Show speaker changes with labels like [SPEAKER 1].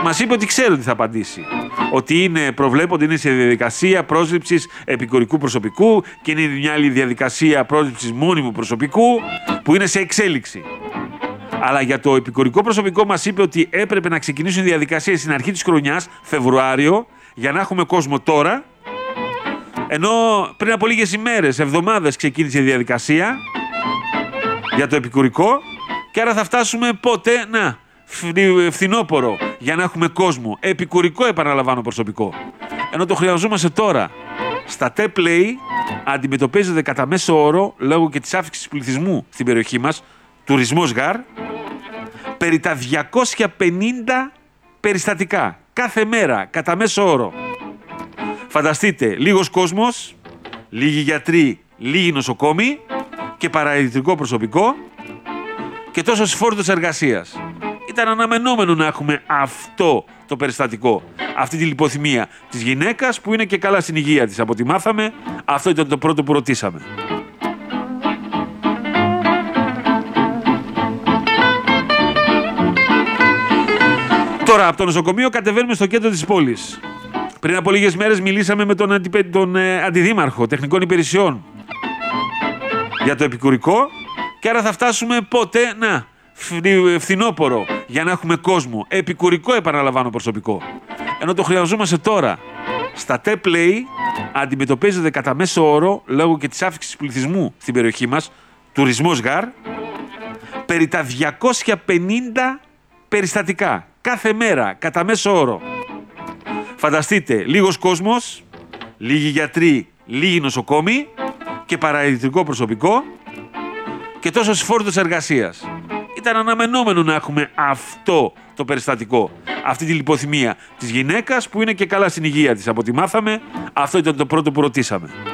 [SPEAKER 1] Μας είπε ότι ξέρει ότι θα απαντήσει. Ότι προβλέπονται, είναι σε διαδικασία πρόσληψης επικουρικού προσωπικού και είναι μια άλλη διαδικασία πρόσληψης μόνιμου προσωπικού που είναι σε εξέλιξη. Αλλά για το επικουρικό προσωπικό μας είπε ότι έπρεπε να ξεκινήσουν οι διαδικασίες στην αρχή της χρονιάς, Φεβρουάριο, για να έχουμε κόσμο τώρα. Ενώ πριν από λίγες ημέρες, εβδομάδες ξεκίνησε η διαδικασία για το επικουρικό και άρα θα φτάσουμε πότε, φθινόπωρο, για να έχουμε κόσμο. Επικουρικό, επαναλαμβάνω, προσωπικό. Ενώ το χρειαζόμαστε τώρα. Στα T-Play αντιμετωπίζεται κατά μέσο όρο, λόγω και της αύξησης πληθυσμού στην περιοχή μας, τουρισμός γαρ, περί τα 250 περιστατικά κάθε μέρα, κατά μέσο όρο. Φανταστείτε, λίγος κόσμος, λίγοι γιατροί, λίγοι νοσοκόμοι και παραιτητικό προσωπικό και τόσος φόρτος εργασίας. Ήταν αναμενόμενο να έχουμε αυτό το περιστατικό, αυτή τη λιποθυμία της γυναίκας που είναι και καλά στην υγεία της. Από ό,τι μάθαμε, αυτό ήταν το πρώτο που ρωτήσαμε. Τώρα, από το νοσοκομείο κατεβαίνουμε στο κέντρο της πόλης. Πριν από λίγες μέρες μιλήσαμε με τον αντιδήμαρχο τεχνικών υπηρεσιών για το επικουρικό και άρα θα φτάσουμε πότε, φθινόπωρο, για να έχουμε κόσμο. Επικουρικό, επαναλαμβάνω, προσωπικό. Ενώ το χρειαζόμαστε τώρα. Στα T-Play αντιμετωπίζεται κατά μέσο όρο, λόγω και της αύξησης πληθυσμού στην περιοχή μας, τουρισμός γαρ, περί τα 250 περιστατικά κάθε μέρα, κατά μέσο όρο. Φανταστείτε, λίγος κόσμος, λίγοι γιατροί, λίγοι νοσοκόμοι και παραιτητικό προσωπικό και τόσος φόρτος εργασίας. Ήταν αναμενόμενο να έχουμε αυτό το περιστατικό, αυτή τη λιποθυμία της γυναίκας που είναι και καλά στην υγεία της. Από ό,τι μάθαμε, αυτό ήταν το πρώτο που ρωτήσαμε.